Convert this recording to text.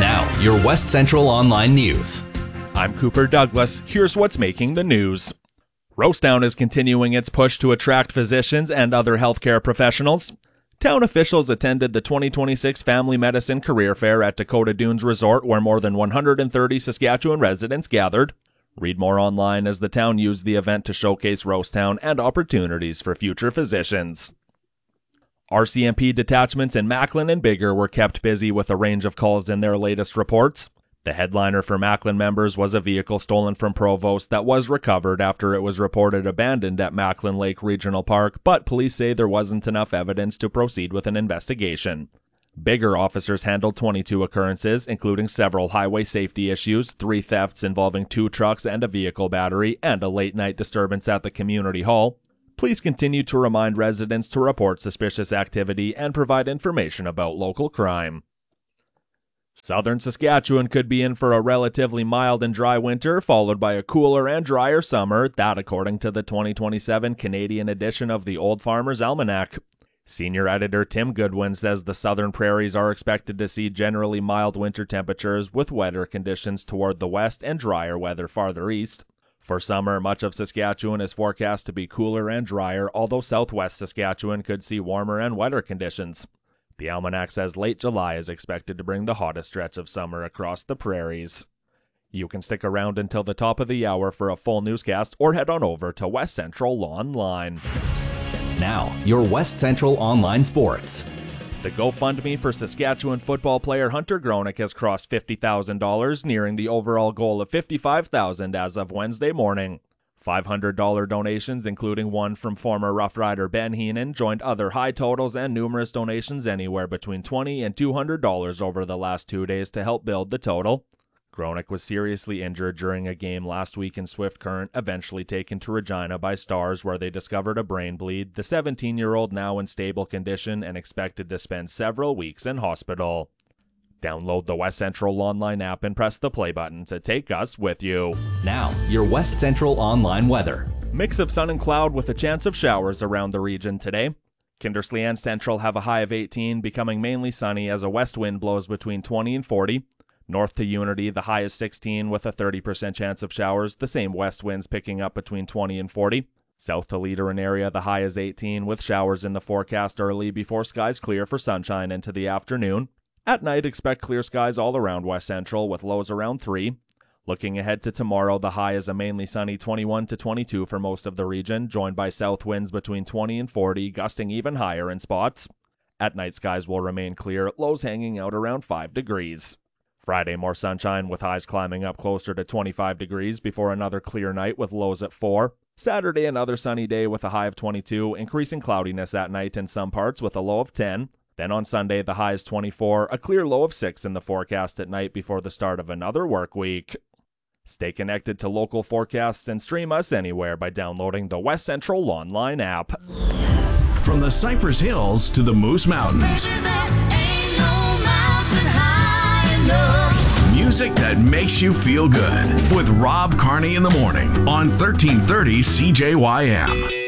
Now, your West Central Online News. I'm Cooper Douglas. Here's what's making the news. Rosetown is continuing its push to attract physicians and other healthcare professionals. Town officials attended the 2026 Family Medicine Career Fair at Dakota Dunes Resort, where more than 130 Saskatchewan residents gathered. Read more online as the town used the event to showcase Rosetown and opportunities for future physicians. RCMP detachments in Macklin and Biggar were kept busy with a range of calls in their latest reports. The headliner for Macklin members was a vehicle stolen from Provost that was recovered after it was reported abandoned at Macklin Lake Regional Park, but police say there wasn't enough evidence to proceed with an investigation. Biggar officers handled 22 occurrences, including several highway safety issues, 3 thefts involving 2 trucks and a vehicle battery, and a late-night disturbance at the community hall. Please continue to remind residents to report suspicious activity and provide information about local crime. Southern Saskatchewan could be in for a relatively mild and dry winter, followed by a cooler and drier summer, that according to the 2027 Canadian edition of the Old Farmer's Almanac. Senior editor Tim Goodwin says the southern prairies are expected to see generally mild winter temperatures with wetter conditions toward the west and drier weather farther east. For summer, much of Saskatchewan is forecast to be cooler and drier, although southwest Saskatchewan could see warmer and wetter conditions. The almanac says late July is expected to bring the hottest stretch of summer across the prairies. You can stick around until the top of the hour for a full newscast or head on over to West Central Online. Now, your West Central Online Sports. The GoFundMe for Saskatchewan football player Hunter Gronick has crossed $50,000, nearing the overall goal of $55,000 as of Wednesday morning. $500 donations, including one from former Rough Rider Ben Heenan, joined other high totals and numerous donations anywhere between $20 and $200 over the last 2 days to help build the total. Gronick was seriously injured during a game last week in Swift Current, eventually taken to Regina by Stars, where they discovered a brain bleed. The 17-year-old now in stable condition and expected to spend several weeks in hospital. Download the West Central Online app and press the play button to take us with you. Now, your West Central Online weather. Mix of sun and cloud with a chance of showers around the region today. Kindersley and Central have a high of 18, becoming mainly sunny as a west wind blows between 20 and 40. North to Unity, the high is 16 with a 30% chance of showers, the same west winds picking up between 20 and 40. South to Leader and area, the high is 18 with showers in the forecast early before skies clear for sunshine into the afternoon. At night, expect clear skies all around West Central with lows around 3. Looking ahead to tomorrow, the high is a mainly sunny 21 to 22 for most of the region, joined by south winds between 20 and 40, gusting even higher in spots. At night, skies will remain clear, lows hanging out around 5 degrees. Friday, more sunshine with highs climbing up closer to 25 degrees before another clear night with lows at 4. Saturday, another sunny day with a high of 22, increasing cloudiness at night in some parts with a low of 10. Then on Sunday, the high is 24, a clear low of 6 in the forecast at night before the start of another work week. Stay connected to local forecasts and stream us anywhere by downloading the West Central Online app. From the Cypress Hills to the Moose Mountains. Music that makes you feel good with Rob Carney in the morning on 1330 CJYM.